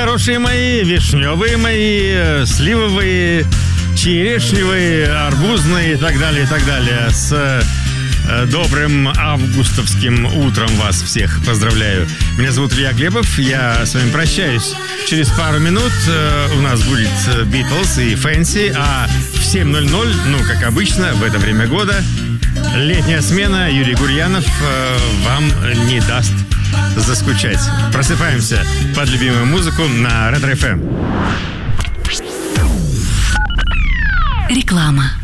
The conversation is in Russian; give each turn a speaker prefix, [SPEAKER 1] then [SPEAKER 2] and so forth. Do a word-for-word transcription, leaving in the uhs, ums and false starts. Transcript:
[SPEAKER 1] хорошие мои, вишневые мои, сливовые, черешневые, арбузные и так далее, и так далее. С э, добрым августовским утром вас всех поздравляю. Меня зовут Илья Глебов, я с вами прощаюсь. Через пару минут э, у нас будет Битлз и Фэнси, а в семь ноль ноль, ну, как обычно, в это время года, летняя смена. Юрий Гурьянов э, вам не даст заскучать. Просыпаемся под любимую музыку на Ретро эф эм.
[SPEAKER 2] Реклама.